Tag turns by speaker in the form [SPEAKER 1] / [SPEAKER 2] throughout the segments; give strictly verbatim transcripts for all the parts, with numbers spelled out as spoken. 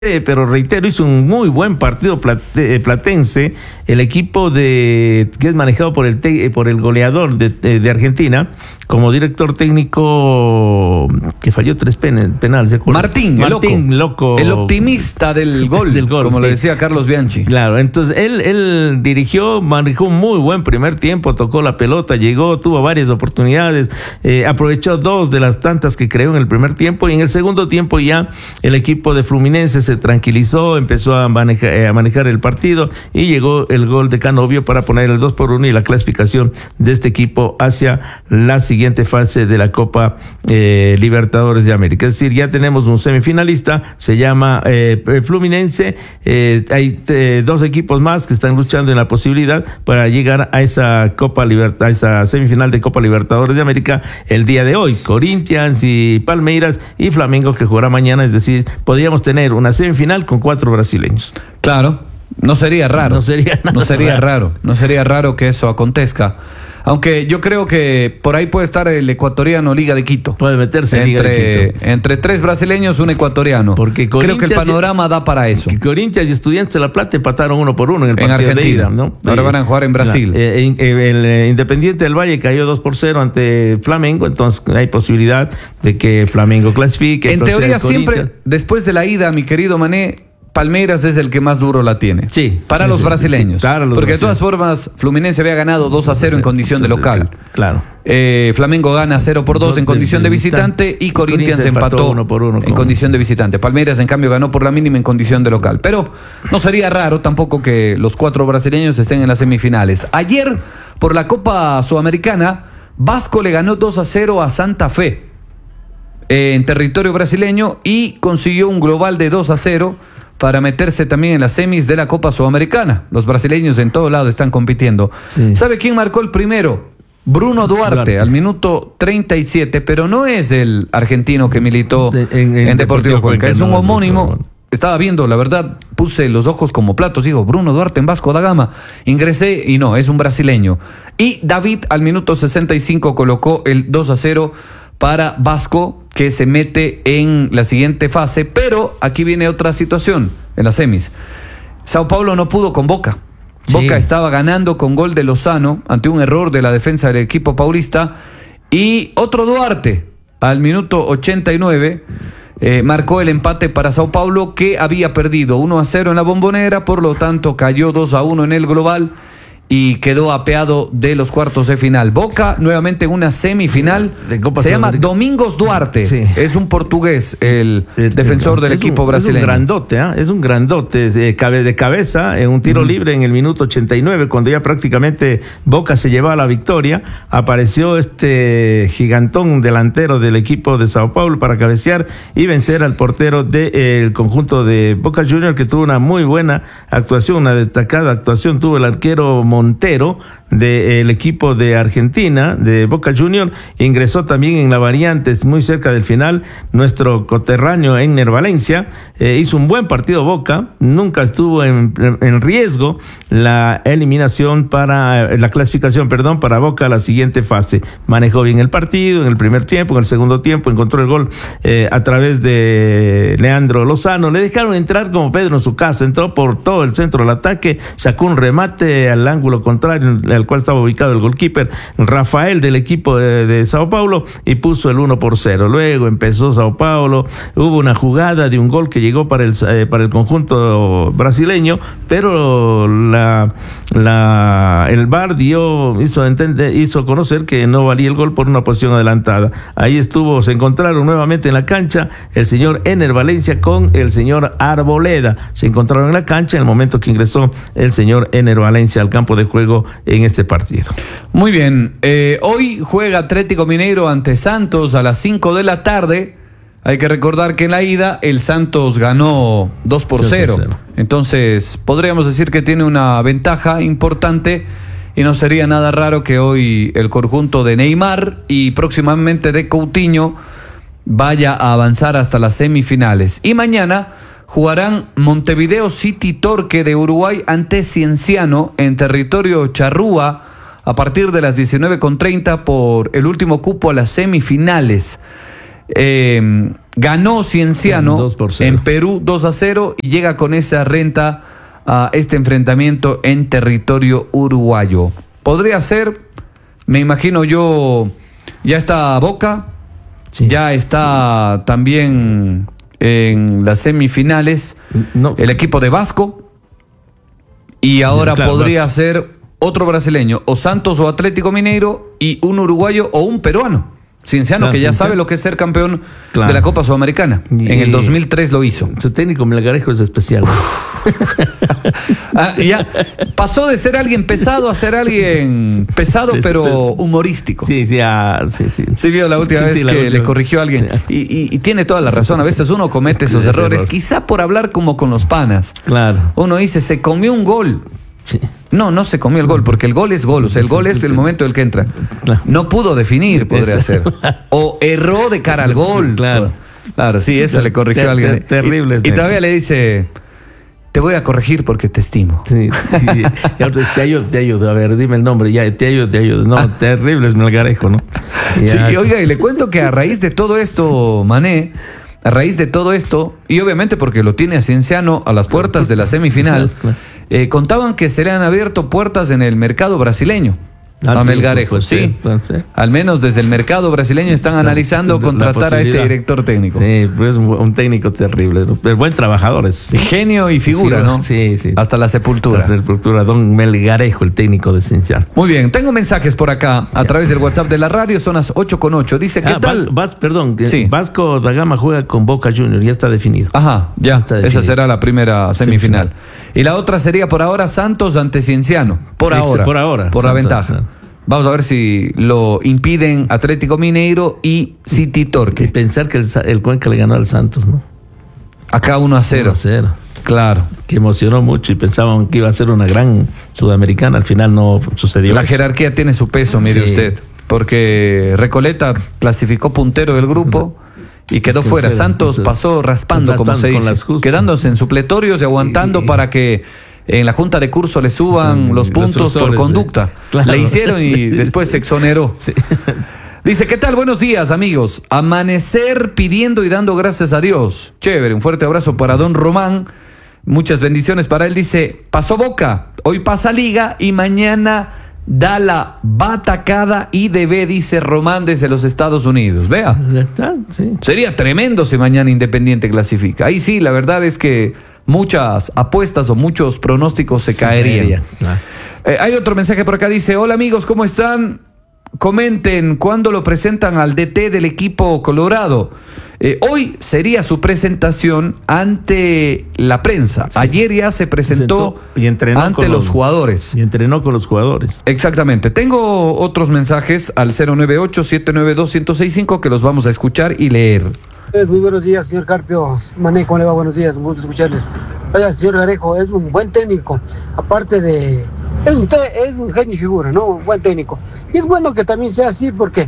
[SPEAKER 1] pero reitero, hizo un muy buen partido platense, el equipo de que es manejado por el te, por el goleador de, de, de Argentina, como director técnico que falló tres pen, penales.
[SPEAKER 2] Martín,
[SPEAKER 1] Martín,
[SPEAKER 2] el
[SPEAKER 1] loco,
[SPEAKER 2] loco, el optimista del gol,
[SPEAKER 1] del gol
[SPEAKER 2] como
[SPEAKER 1] sí.
[SPEAKER 2] lo decía Carlos Bianchi.
[SPEAKER 1] Claro, entonces él, él dirigió, manejó un muy buen primer tiempo, tocó la pelota, llegó, tuvo varias oportunidades, eh, aprovechó dos de las tantas que creó en el primer tiempo, y en el segundo tiempo ya el equipo de Fluminense se tranquilizó, empezó a manejar, a manejar el partido y llegó el gol de Canovio para poner el dos por uno y la clasificación de este equipo hacia la siguiente fase de la Copa eh, Libertadores de América. Es decir, ya tenemos un semifinalista, se llama eh, Fluminense, eh, hay eh, dos equipos más que están luchando en la posibilidad para llegar a esa Copa Libertad, a esa semifinal de Copa Libertadores de América el día de hoy. Corinthians y Palmeiras y Flamengo, que jugará mañana, es decir, podríamos tener una semifinal con cuatro brasileños.
[SPEAKER 2] Claro, no sería raro.
[SPEAKER 1] No sería, nada
[SPEAKER 2] no sería
[SPEAKER 1] raro.
[SPEAKER 2] raro. No sería raro que eso acontezca. Aunque yo creo que por ahí puede estar el ecuatoriano Liga de Quito.
[SPEAKER 1] Puede meterse en
[SPEAKER 2] entre,
[SPEAKER 1] Liga de Quito.
[SPEAKER 2] Entre tres brasileños, un ecuatoriano.
[SPEAKER 1] Porque
[SPEAKER 2] creo que el panorama da para eso.
[SPEAKER 1] Corinthians y Estudiantes de La Plata empataron uno por uno en el
[SPEAKER 2] en
[SPEAKER 1] partido
[SPEAKER 2] Argentina,
[SPEAKER 1] de ida, ¿no?
[SPEAKER 2] Ahora van a jugar en Brasil.
[SPEAKER 1] Eh, eh, el, el Independiente del Valle cayó dos por cero ante Flamengo, entonces hay posibilidad de que Flamengo clasifique.
[SPEAKER 2] En teoría siempre, después de la ida, mi querido Mané, Palmeiras es el que más duro la tiene.
[SPEAKER 1] Sí.
[SPEAKER 2] Para
[SPEAKER 1] sí,
[SPEAKER 2] los
[SPEAKER 1] sí,
[SPEAKER 2] brasileños.
[SPEAKER 1] Sí, para los
[SPEAKER 2] porque
[SPEAKER 1] brasileños.
[SPEAKER 2] de todas formas, Fluminense había ganado dos a cero en condición de local.
[SPEAKER 1] Claro.
[SPEAKER 2] Eh, Flamengo gana cero por dos en condición de visitante y Corinthians empató
[SPEAKER 1] uno por uno
[SPEAKER 2] en condición de visitante. Palmeiras, en cambio, ganó por la mínima en condición de local. Pero no sería raro tampoco que los cuatro brasileños estén en las semifinales. Ayer, por la Copa Sudamericana, Vasco le ganó dos a cero a Santa Fe eh, en territorio brasileño y consiguió un global de dos a cero para meterse también en las semis de la Copa Sudamericana. Los brasileños en todo lado están compitiendo. Sí. ¿Sabe quién marcó el primero? Bruno Duarte, Duarte, al minuto treinta y siete, pero no es el argentino que militó de, en, en, en Deportivo Cuenca, es un homónimo. Estaba viendo, la verdad, puse los ojos como platos, digo, Bruno Duarte en Vasco da Gama. Ingresé y no, es un brasileño. Y David al minuto sesenta y cinco colocó el dos a cero para Vasco, que se mete en la siguiente fase, pero aquí viene otra situación en las semis. Sao Paulo no pudo con Boca. Sí. Boca estaba ganando con gol de Lozano ante un error de la defensa del equipo paulista, y otro Duarte al minuto ochenta y nueve eh, marcó el empate para Sao Paulo, que había perdido uno a cero en la Bombonera, por lo tanto cayó dos a uno en el global y quedó apeado de los cuartos de final. Boca nuevamente en una semifinal. De Copa Se llama Domingos Duarte. Sí. Es un portugués, el, el defensor del equipo
[SPEAKER 1] un,
[SPEAKER 2] brasileño.
[SPEAKER 1] Es un grandote, ¿eh? Es un grandote de, de cabeza, en un tiro uh-huh. libre en el minuto ochenta y nueve, cuando ya prácticamente Boca se llevaba la victoria. Apareció este gigantón delantero del equipo de Sao Paulo para cabecear y vencer al portero del de, conjunto de Boca Juniors, que tuvo una muy buena actuación, una destacada actuación. Tuvo el arquero Montero del equipo de Argentina, de Boca Juniors, ingresó también en la variante muy cerca del final nuestro coterráneo Enner Valencia. Eh, hizo un buen partido Boca, nunca estuvo en, en riesgo la eliminación para la clasificación, perdón, para Boca a la siguiente fase. Manejó bien el partido en el primer tiempo, en el segundo tiempo encontró el gol eh, a través de Leandro Lozano. Le dejaron entrar como Pedro en su casa, entró por todo el centro del ataque, sacó un remate al ángulo contrario al cual estaba ubicado el goalkeeper Rafael del equipo de, de Sao Paulo, y puso el uno por cero. Luego empezó Sao Paulo, hubo una jugada de un gol que llegó para el, eh, para el conjunto brasileño, pero la, la, el V A R dio, hizo, entender, hizo conocer que no valía el gol por una posición adelantada. Ahí estuvo, se encontraron nuevamente en la cancha el señor Enner Valencia con el señor Arboleda. Se encontraron en la cancha en el momento que ingresó el señor Enner Valencia al campo de juego en este partido.
[SPEAKER 2] Muy bien, eh, hoy juega Atlético Mineiro ante Santos a las cinco de la tarde. Hay que recordar que en la ida el Santos ganó dos por cero. Entonces podríamos decir que tiene una ventaja importante, y no sería nada raro que hoy el conjunto de Neymar y próximamente de Coutinho vaya a avanzar hasta las semifinales. Y mañana jugarán Montevideo City Torque de Uruguay ante Cienciano en territorio charrúa a partir de las diecinueve con treinta por el último cupo a las semifinales. Eh, ganó Cienciano
[SPEAKER 1] dos por cero.
[SPEAKER 2] en Perú dos a cero y llega con esa renta a este enfrentamiento en territorio uruguayo. Podría ser, me imagino yo, ya está Boca,
[SPEAKER 1] Sí.
[SPEAKER 2] ya está también en las semifinales
[SPEAKER 1] No.
[SPEAKER 2] el equipo de Vasco y ahora
[SPEAKER 1] Claro,
[SPEAKER 2] podría
[SPEAKER 1] Vasco.
[SPEAKER 2] ser otro brasileño, o Santos o Atlético Mineiro, y un uruguayo o un peruano. Cienciano,
[SPEAKER 1] Claro,
[SPEAKER 2] que ya
[SPEAKER 1] Cienciano.
[SPEAKER 2] sabe lo que es ser campeón
[SPEAKER 1] Claro.
[SPEAKER 2] de la Copa Sudamericana.
[SPEAKER 1] Y-
[SPEAKER 2] En el dos mil tres lo hizo.
[SPEAKER 1] Su técnico Melgarejo es especial.
[SPEAKER 2] Ah, ya pasó de ser alguien pesado a ser alguien pesado,
[SPEAKER 1] Sí, sí,
[SPEAKER 2] pero
[SPEAKER 1] pero-
[SPEAKER 2] humorístico.
[SPEAKER 1] Sí, sí, ah, sí, sí.
[SPEAKER 2] Sí, vio la última
[SPEAKER 1] Sí,
[SPEAKER 2] vez
[SPEAKER 1] sí, la
[SPEAKER 2] que
[SPEAKER 1] última.
[SPEAKER 2] le corrigió a alguien. Y, y- y tiene toda la razón. A veces uno comete esos
[SPEAKER 1] Sí, ese
[SPEAKER 2] errores,
[SPEAKER 1] error.
[SPEAKER 2] quizá por hablar como con los panas.
[SPEAKER 1] Claro.
[SPEAKER 2] Uno dice, se comió un gol.
[SPEAKER 1] Sí.
[SPEAKER 2] No, no se comió el gol, porque el gol es gol. O sea, el gol es el momento del que entra.
[SPEAKER 1] Claro.
[SPEAKER 2] No pudo definir, podría ser. O erró de cara al gol.
[SPEAKER 1] Claro.
[SPEAKER 2] Claro, sí, eso le corrigió
[SPEAKER 1] Ter-
[SPEAKER 2] a alguien.
[SPEAKER 1] ter- terrible.
[SPEAKER 2] Y, y todavía le dice, te voy a corregir porque te estimo.
[SPEAKER 1] Sí, sí, sí. Y otro, te ayudo, te ayudo. A ver, dime el nombre. Ya, te ayudo, te ayudo. No, terrible es Melgarejo, ¿no?
[SPEAKER 2] Sí,
[SPEAKER 1] Ya.
[SPEAKER 2] y oiga, y le cuento que a raíz de todo esto, Mané, a raíz de todo esto, y obviamente porque lo tiene a Cienciano a las puertas de la semifinal,
[SPEAKER 1] Claro.
[SPEAKER 2] eh, contaban que se le han abierto puertas en el mercado brasileño.
[SPEAKER 1] Ah,
[SPEAKER 2] a
[SPEAKER 1] sí,
[SPEAKER 2] Melgarejo,
[SPEAKER 1] pues,
[SPEAKER 2] sí.
[SPEAKER 1] sí, pues, sí.
[SPEAKER 2] Al menos desde el mercado brasileño están analizando
[SPEAKER 1] La
[SPEAKER 2] contratar a este
[SPEAKER 1] posibilidad.
[SPEAKER 2] director técnico.
[SPEAKER 1] Sí, pues es un, un técnico terrible. ¿no? Pero buen trabajador es. Sí.
[SPEAKER 2] Genio y figura,
[SPEAKER 1] Figura,
[SPEAKER 2] ¿no?
[SPEAKER 1] sí, sí.
[SPEAKER 2] Hasta la sepultura.
[SPEAKER 1] La sepultura, don Melgarejo, el técnico de Cienciano.
[SPEAKER 2] Muy bien, tengo mensajes por acá a través del WhatsApp de la radio, son las ocho con ocho. Dice, ¿qué
[SPEAKER 1] Ah,
[SPEAKER 2] tal?
[SPEAKER 1] Va- Vas- perdón, que
[SPEAKER 2] Sí.
[SPEAKER 1] Vasco da Gama juega con Boca Juniors, ya está definido.
[SPEAKER 2] Ajá, ya,
[SPEAKER 1] Está
[SPEAKER 2] esa
[SPEAKER 1] definido.
[SPEAKER 2] será la primera semifinal. Y la otra sería por ahora Santos ante Cienciano. Por
[SPEAKER 1] Sí,
[SPEAKER 2] ahora.
[SPEAKER 1] por ahora,
[SPEAKER 2] Por la
[SPEAKER 1] Santos,
[SPEAKER 2] ventaja.
[SPEAKER 1] sí.
[SPEAKER 2] Vamos a ver si lo impiden Atlético Mineiro y City
[SPEAKER 1] Y
[SPEAKER 2] Torque.
[SPEAKER 1] pensar que el, Sa- el Cuenca le ganó al Santos, ¿no?
[SPEAKER 2] Acá uno a cero.
[SPEAKER 1] uno a cero.
[SPEAKER 2] Claro.
[SPEAKER 1] Que emocionó mucho y pensaban que iba a ser una gran sudamericana. Al final no sucedió.
[SPEAKER 2] La
[SPEAKER 1] eso.
[SPEAKER 2] jerarquía tiene su peso, mire
[SPEAKER 1] Sí.
[SPEAKER 2] usted. Porque Recoleta clasificó puntero del grupo y quedó
[SPEAKER 1] Quedó
[SPEAKER 2] fuera.
[SPEAKER 1] fuera,
[SPEAKER 2] Santos
[SPEAKER 1] entonces,
[SPEAKER 2] pasó raspando, como se
[SPEAKER 1] raspando con
[SPEAKER 2] dice.
[SPEAKER 1] las justas.
[SPEAKER 2] Quedándose en supletorios y aguantando
[SPEAKER 1] Y-
[SPEAKER 2] para que en la junta de curso le suban
[SPEAKER 1] Mm,
[SPEAKER 2] los
[SPEAKER 1] los
[SPEAKER 2] puntos por
[SPEAKER 1] profesores,
[SPEAKER 2] conducta.
[SPEAKER 1] sí. Claro.
[SPEAKER 2] Le hicieron y después se exoneró.
[SPEAKER 1] Sí.
[SPEAKER 2] Dice, ¿qué tal? Buenos días, amigos. Amanecer pidiendo y dando gracias a Dios. Chévere, un fuerte abrazo para don Román. Muchas bendiciones para él. Dice, pasó Boca, hoy pasa Liga y mañana da la batacada I D B, dice Román desde los Estados Unidos. Vea,
[SPEAKER 1] Ya está, sí.
[SPEAKER 2] sería tremendo si mañana Independiente clasifica. Ahí sí, la verdad es que muchas apuestas o muchos pronósticos se,
[SPEAKER 1] Se
[SPEAKER 2] caerían.
[SPEAKER 1] caería, claro.
[SPEAKER 2] Eh, hay otro mensaje por acá, dice, hola amigos, ¿cómo están? Comenten cuándo lo presentan al D T del equipo Colorado. Eh, hoy sería su presentación ante la prensa. Ayer ya se presentó
[SPEAKER 1] Presentó y entrenó
[SPEAKER 2] ante
[SPEAKER 1] con
[SPEAKER 2] los
[SPEAKER 1] los-
[SPEAKER 2] jugadores.
[SPEAKER 1] Y entrenó con los jugadores.
[SPEAKER 2] Exactamente. Tengo otros mensajes al cero nueve ocho, siete nueve dos, uno cero seis cinco que los vamos a escuchar y leer.
[SPEAKER 3] Muy buenos días, señor Carpio. Mané, ¿cómo le va? Buenos días, un gusto escucharles. Oiga, señor Garejo, es un buen técnico. Aparte de... Es un, te- es un genio y figura, ¿no? Un buen técnico. Y es bueno que también sea así porque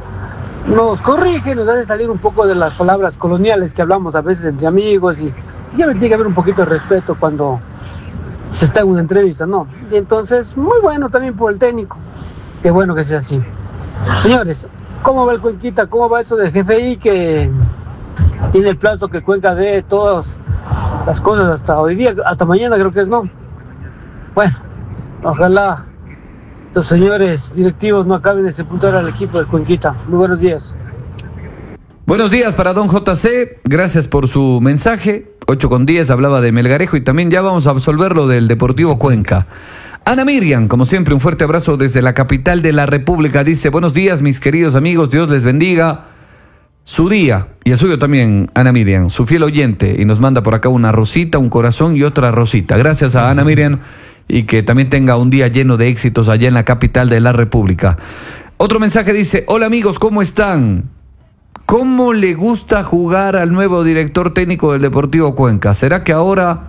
[SPEAKER 3] nos corrige, nos hace salir un poco de las palabras coloniales que hablamos a veces entre amigos y, y siempre tiene que haber un poquito de respeto cuando se está en una entrevista, ¿no? Y entonces, muy bueno también por el técnico. Qué bueno que sea así. Señores, ¿cómo va el Cuenquita? ¿Cómo va eso del G F I que tiene el plazo que el Cuenca dé todas las cosas hasta hoy día, hasta mañana creo que es, ¿no? Bueno, ojalá los señores directivos no acaben de sepultar al equipo del Cuenquita. Muy buenos días.
[SPEAKER 2] Buenos días para don J C, gracias por su mensaje. ocho con diez hablaba de Melgarejo y también ya vamos a absolver lo del Deportivo Cuenca. Ana Miriam, como siempre, un fuerte abrazo desde la capital de la República. Dice, buenos días, mis queridos amigos, Dios les bendiga su día y el suyo también, Ana Miriam, su fiel oyente, y nos manda por acá una rosita, un corazón y otra rosita. Gracias a Ana Miriam y que también tenga un día lleno de éxitos allá en la capital de la República. Otro mensaje dice, hola amigos, ¿cómo están? ¿Cómo le gusta jugar al nuevo director técnico del Deportivo Cuenca? ¿Será que ahora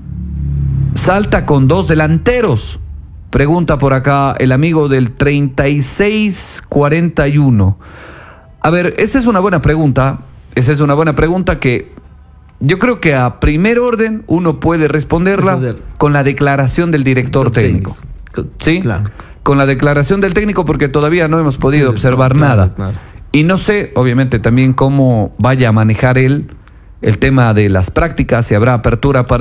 [SPEAKER 2] salta con dos delanteros? Pregunta por acá el amigo del treinta y seis cuarenta y uno. A ver, esa es una buena pregunta. Esa es una buena pregunta que yo creo que a primer orden uno puede responderla
[SPEAKER 1] Responder.
[SPEAKER 2] con la declaración del director técnico. ¿Sí?
[SPEAKER 1] Claro.
[SPEAKER 2] Con la declaración del técnico porque todavía no hemos podido
[SPEAKER 1] Sí,
[SPEAKER 2] observar
[SPEAKER 1] claro,
[SPEAKER 2] nada.
[SPEAKER 1] claro.
[SPEAKER 2] Y no sé, obviamente, también cómo vaya a manejar él el tema de las prácticas, si habrá apertura para